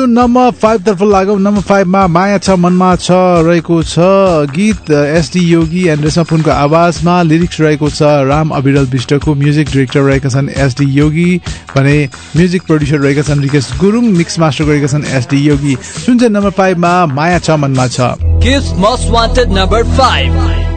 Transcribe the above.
Number 5 तर्फ लागौं। Number 5 मा माया छ मनमा छ रहेको छ गीत एसडी योगी एन्ड रेशमा पुनको आवाजमा लिरिक्स रहेको छ राम अविरल विष्टको म्युजिक डाइरेक्टर रहेका छन् एसडी योगी भने म्युजिक प्रोड्युसर रहेका छन् रिकेश गुरुङ मिक्स मास्टर गरेका छन् एसडी योगी। सुन्छ नम्बर 5 मा माया छ मनमा छ। Kiss Most Wanted number 5.